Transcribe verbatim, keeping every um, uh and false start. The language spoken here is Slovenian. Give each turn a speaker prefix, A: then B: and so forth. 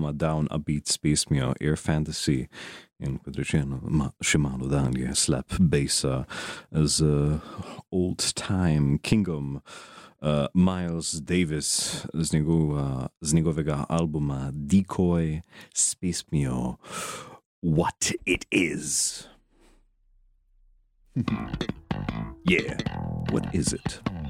A: oziroma Down a Beat s pesmijo Air Fantasy in kot rečeno, ma, še malo dalje slap bassa z Old Time Kingom uh, Miles Davis z, njegov, uh, z njegovega albuma Decoy s pesmijo What It Is. Yeah, what is it?